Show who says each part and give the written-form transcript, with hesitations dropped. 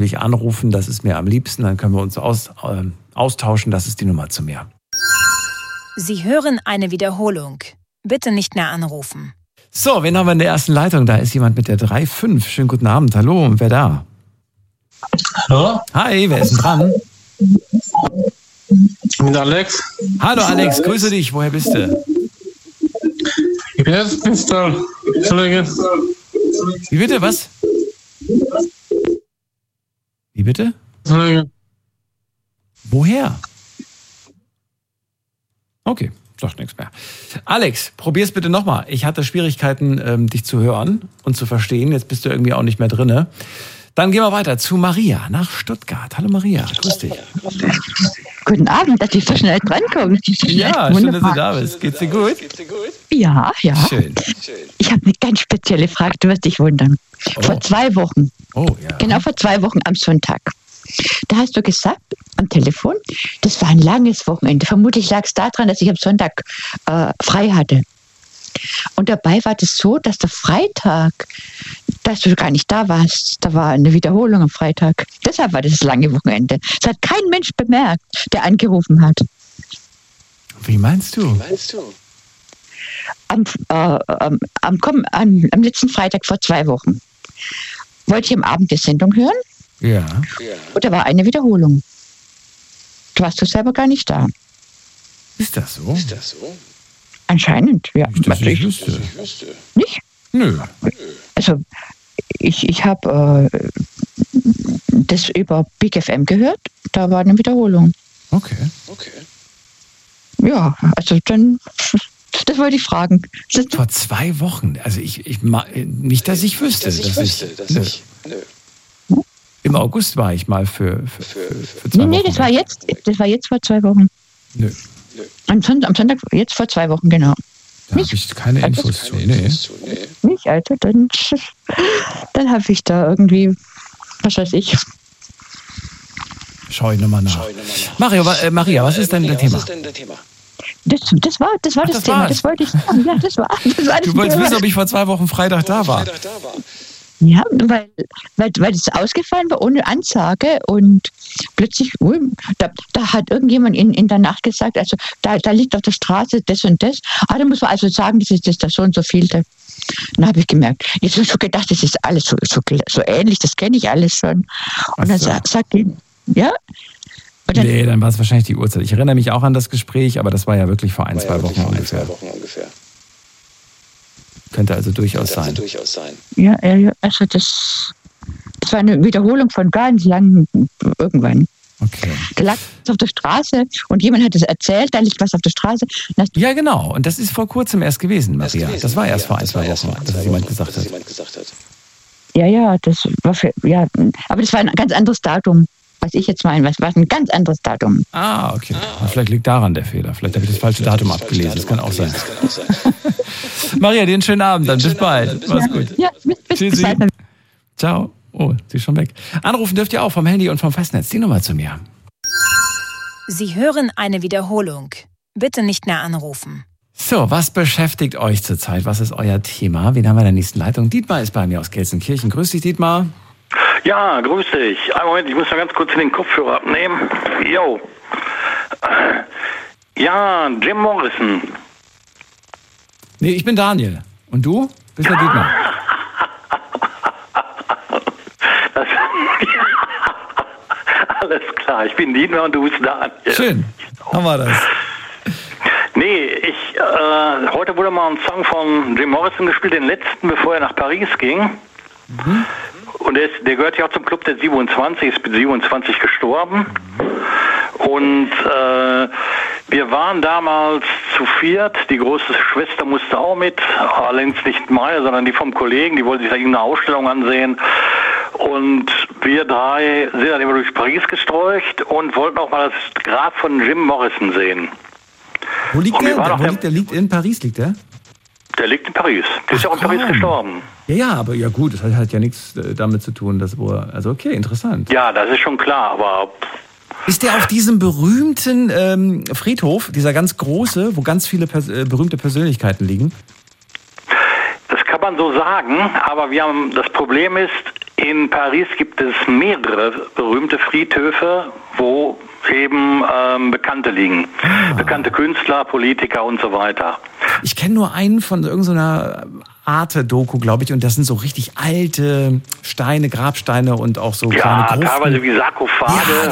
Speaker 1: mich anrufen, das ist mir am liebsten, dann können wir uns austauschen, das ist die Nummer zu mir.
Speaker 2: Sie hören eine Wiederholung. Bitte nicht mehr anrufen.
Speaker 1: So, wen haben wir in der ersten Leitung? Da ist jemand mit der 3.5. Schönen guten Abend, hallo, und wer da?
Speaker 3: Hallo?
Speaker 1: Hi, wer ist denn dran?
Speaker 3: Mit Alex.
Speaker 1: Hallo Alex, grüße dich, woher bist du?
Speaker 3: Ich bin jetzt Pistol.
Speaker 1: Wie bitte, was? Wie bitte? Woher? Okay, doch nichts mehr. Alex, probier's bitte nochmal. Ich hatte Schwierigkeiten, dich zu hören und zu verstehen. Jetzt bist du irgendwie auch nicht mehr drinne. Dann gehen wir weiter zu Maria nach Stuttgart. Hallo Maria, grüß dich.
Speaker 4: Guten Abend, dass ich so schnell drankomme.
Speaker 1: Ja, schön, dass du da bist. Geht's dir gut?
Speaker 4: Ja.
Speaker 1: Schön.
Speaker 4: Ich habe eine ganz spezielle Frage, du wirst dich wundern.
Speaker 1: Oh.
Speaker 4: Vor 2 Wochen,
Speaker 1: Ja.
Speaker 4: genau vor 2 Wochen am Sonntag, da hast du gesagt am Telefon, das war ein langes Wochenende. Vermutlich lag es daran, dass ich am Sonntag frei hatte. Und dabei war das so, dass der Freitag, dass du gar nicht da warst, da war eine Wiederholung am Freitag. Deshalb war das lange Wochenende. Das hat kein Mensch bemerkt, der angerufen hat.
Speaker 1: Wie meinst du?
Speaker 4: Am letzten Freitag vor 2 Wochen wollte ich am Abend die Sendung hören.
Speaker 1: Ja.
Speaker 4: Und da war eine Wiederholung. Du warst selber gar nicht da.
Speaker 1: Ist das so?
Speaker 4: Anscheinend, ja.
Speaker 1: Ich das nicht wüsste.
Speaker 4: Nicht?
Speaker 1: Nö.
Speaker 4: Also, ich habe das über Big FM gehört. Da war eine Wiederholung.
Speaker 1: Okay.
Speaker 4: Ja, also dann, das wollte ich fragen.
Speaker 1: Vor 2 Wochen. Also nicht, dass ich wüsste. Nö. Im August war ich mal für 2 Wochen.
Speaker 4: Nee, das war jetzt vor 2 Wochen.
Speaker 1: Nö.
Speaker 4: Am Sonntag, jetzt vor 2 Wochen, genau.
Speaker 1: Da habe ich keine Infos zu. Nee.
Speaker 4: Nicht, Alter, dann habe ich da irgendwie, was weiß ich.
Speaker 1: Schau ich nochmal nach. Maria, was ist denn dein Thema?
Speaker 4: Das war das Thema, das wollte ich sagen. Ja, das war
Speaker 1: Du wolltest wissen, ob ich vor 2 Wochen Freitag da war.
Speaker 4: Ja, weil das ausgefallen war ohne Ansage und plötzlich, da hat irgendjemand in der Nacht gesagt, also da liegt auf der Straße das und das. Da muss man also sagen, das ist das so und so vielte. Dann habe ich gemerkt, jetzt habe ich schon gedacht, das ist alles so ähnlich, das kenne ich alles schon. Und dann sagt die, ja.
Speaker 1: Dann war es wahrscheinlich die Uhrzeit. Ich erinnere mich auch an das Gespräch, aber das war ja wirklich vor 1-2 Wochen ungefähr. Könnte also durchaus sein.
Speaker 4: Ja, also das war eine Wiederholung von ganz lang irgendwann.
Speaker 1: Okay.
Speaker 4: Da lag was auf der Straße und jemand hat es erzählt, da liegt was auf der Straße.
Speaker 1: Ja, genau. Und das ist vor kurzem erst gewesen, Maria. Das war erst vor 1-2 Wochen, dass das jemand gesagt hat.
Speaker 4: Ja, das war aber das war ein ganz anderes Datum. Was ich jetzt meine, was war ein ganz anderes Datum.
Speaker 1: Okay. Vielleicht liegt daran der Fehler. Vielleicht habe ich das falsche Datum abgelesen. Das kann auch sein. Maria, dir einen schönen Abend. Dann bis bald. Mach's gut.
Speaker 4: Ja, bis bald.
Speaker 1: Ciao. Oh, sie ist schon weg. Anrufen dürft ihr auch vom Handy und vom Festnetz. Die Nummer zu mir.
Speaker 2: Sie hören eine Wiederholung. Bitte nicht mehr anrufen.
Speaker 1: So, was beschäftigt euch zurzeit? Was ist euer Thema? Wen haben wir in der nächsten Leitung? Dietmar ist bei mir aus Gelsenkirchen. Grüß dich, Dietmar.
Speaker 5: Ja, grüß dich. Einen Moment, ich muss mal ganz kurz den Kopfhörer abnehmen. Jo. Ja, Jim Morrison.
Speaker 1: Nee, ich bin Daniel. Und du? Bist der Dietmar?
Speaker 5: Alles klar, ich bin Dietmar und du bist Daniel.
Speaker 1: Schön, haben wir das.
Speaker 5: Nee, heute wurde mal ein Song von Jim Morrison gespielt, den letzten, bevor er nach Paris ging. Mhm. Und der gehört ja auch zum Club der 27, ist mit 27 gestorben. Und wir waren damals zu 4, die große Schwester musste auch mit, allerdings nicht meine, sondern die vom Kollegen, die wollte sich da irgendeine Ausstellung ansehen. Und wir 3 sind dann immer durch Paris gestreucht und wollten auch mal das Grab von Jim Morrison sehen.
Speaker 1: Wo liegt der? Der liegt in Paris, liegt der?
Speaker 5: Der liegt in Paris. Der ist ja auch in Paris gestorben.
Speaker 1: Ja, aber ja gut, das hat ja nichts damit zu tun, dass also okay, interessant.
Speaker 5: Ja, das ist schon klar, aber...
Speaker 1: Ist der auf diesem berühmten Friedhof, dieser ganz große, wo ganz viele berühmte Persönlichkeiten liegen?
Speaker 5: Das kann man so sagen, aber das Problem ist, In Paris gibt es mehrere berühmte Friedhöfe, wo eben Bekannte liegen. Bekannte Künstler, Politiker und so weiter.
Speaker 1: Ich kenne nur einen von irgendeiner Arte-Doku, glaube ich, und das sind so richtig alte Steine, Grabsteine und auch so kleine Grufen.
Speaker 5: Ja, teilweise wie Sarkophage.
Speaker 1: Ja,